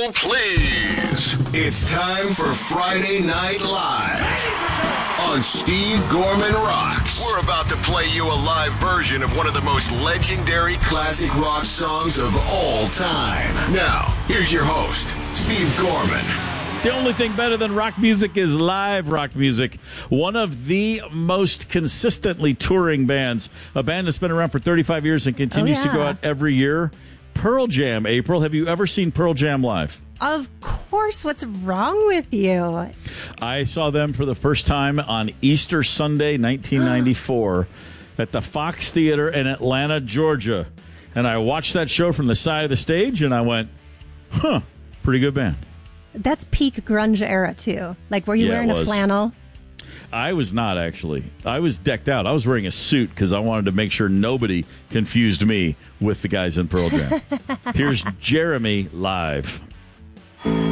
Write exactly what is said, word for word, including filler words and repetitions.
Hold, please. It's time for Friday Night Live on Steve Gorman Rocks. We're about to play you a live version of one of the most legendary classic rock songs of all time. Now, here's your host, Steve Gorman. The only thing better than rock music is live rock music. One of the most consistently touring bands, a band that's been around for thirty-five years and continues oh, yeah. to go out every year. Pearl Jam, April. Have you ever seen Pearl Jam live? Of course. What's wrong with you? I saw them for the first time on Easter Sunday, nineteen ninety-four, at the Fox Theater in Atlanta, Georgia. And I watched that show from the side of the stage, and I went, huh, pretty good band. That's peak grunge era, too. Like, were you Yeah, wearing it a was. flannel? I was not, actually. I was decked out. I was wearing a suit because I wanted to make sure nobody confused me with the guys in Pearl Jam. Here's Jeremy live.